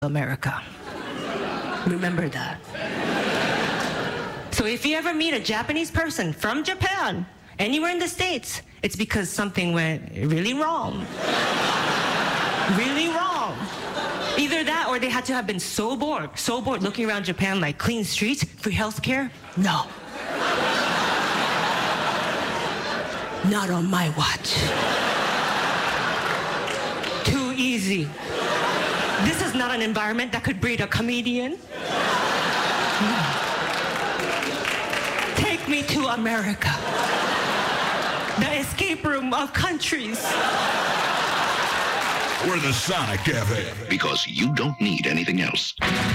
America. Remember that. So if you ever meet a Japanese person from Japan, anywhere in the States, it's because something went really wrong. Really wrong. Either that or they had to have been so bored looking around Japan like clean streets, free healthcare. No. Not on my watch. Too easy. This is not an environment that could breed a comedian. Take me to America. The escape room of countries. We're the Sonic Cafe. Because you don't need anything else.